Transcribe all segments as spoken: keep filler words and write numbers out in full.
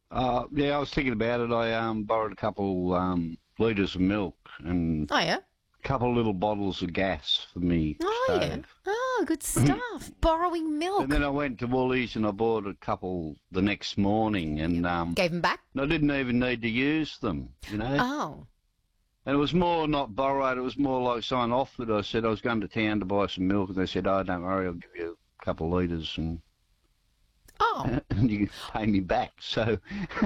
Uh, yeah, I was thinking about it. I um, borrowed a couple um, litres of milk and Oh, yeah. a couple of little bottles of gas for me Oh, yeah. stove. Oh, good stuff. Borrowing And milk. then I went to Woolies and I bought a couple the next morning, and um, Gave them back? I didn't even need to use them, you know. Oh. And it was more not borrowed, it was more like someone offered. I said I was going to town to buy some milk, and they said, oh, don't worry, I'll give you a couple of litres and, Oh. and you can pay me back. So,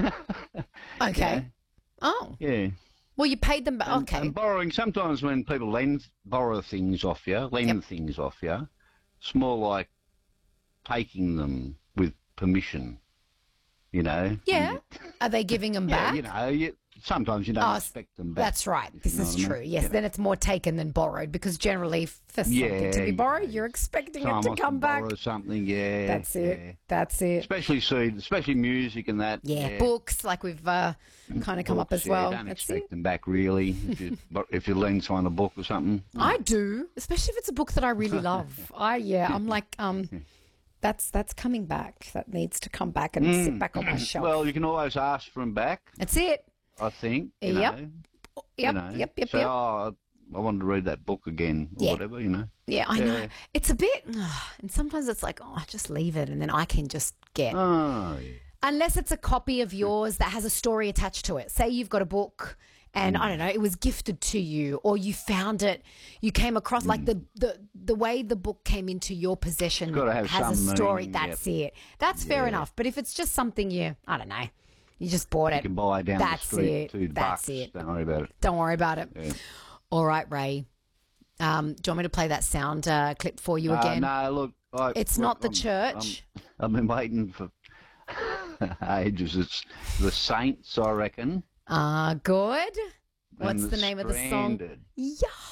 Okay. Oh. yeah. Well, you paid them back. And, Okay. and borrowing, sometimes when people lend, borrow things off you, lend Yep. things off you, it's more like taking them with permission, you know. Yeah. Are they giving them Yeah, back? you know, you, sometimes you don't Oh, expect them back. That's right. if This you know is what I mean. true. Yes, You know. then it's more taken than borrowed because generally for something Yeah, to be yeah. borrowed, you're expecting Someone it to wants come back. borrow something, yeah. That's it. yeah. That's it. Especially seed, especially music and that. Yeah, books like we've uh, kind of come up Books, as yeah, well. Don't That's expect it. them back really if you but if you lend someone a book or something. I do, especially if it's a book that I really love. I yeah, I'm like um, that's that's coming back. That needs to come back and sit back on my shelf. Well, you can always ask for them back. That's it. I think. You Yep. Know, Yep, you know. yep, yep, Say, yep. oh, I wanted to read that book again or Yeah. whatever. You know. Yeah, I know. Yeah. It's a bit, and sometimes it's like, oh, just leave it, and then I can just get. Oh, yeah. Unless it's a copy of yours that has a story attached to it. Say you've got a book and I don't know, it was gifted to you or you found it, you came across like the the, the way the book came into your possession gotta have has a some story. meaning, That's it. That's fair enough. But if it's just something you, I don't know, you just bought You it. can buy down That's the street it. two That's bucks. it. Don't worry about it. Don't worry about it. Yeah. All right, Ray. Um, do you want me to play that sound uh, clip for you Uh, again? no, look. I, It's not the I'm- church. I'm- I've been waiting for ages. It's the Saints, I reckon. Ah, good. and What's the name of the song? Stranded. Yeah.